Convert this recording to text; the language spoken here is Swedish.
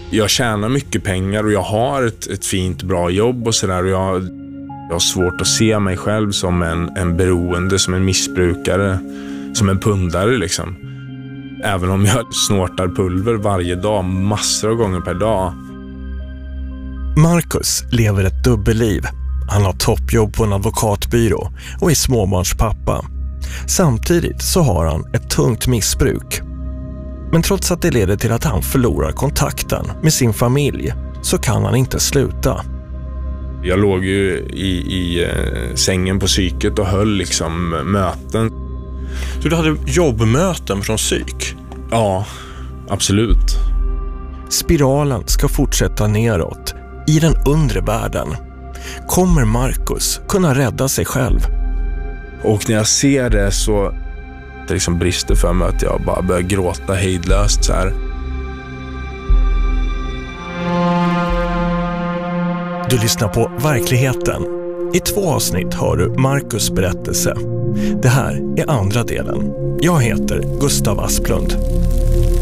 Jag tjänar mycket pengar och jag har ett fint, bra jobb och sådär. Och jag har svårt att se mig själv som en beroende, som en missbrukare, som en pundare liksom. Även om jag snortar pulver varje dag, massor av gånger per dag. Marcus lever ett dubbelliv. Han har toppjobb på en advokatbyrå och är småbarnspappa. Samtidigt så har han ett tungt missbruk. Men trots att det leder till att han förlorar kontakten med sin familj så kan han inte sluta. Jag låg ju i sängen på psyket och höll liksom möten. Så du hade jobbmöten från psyk? Ja, absolut. Spiralen ska fortsätta neråt i den undre världen. Kommer Marcus kunna rädda sig själv? Och när jag ser det så det liksom brister för mig att jag bara börjar gråta hejdlöst så här. Du lyssnar på Verkligheten. I 2 avsnitt hör du Marcus berättelse. Det här är andra delen. Jag heter Gustav Asplund.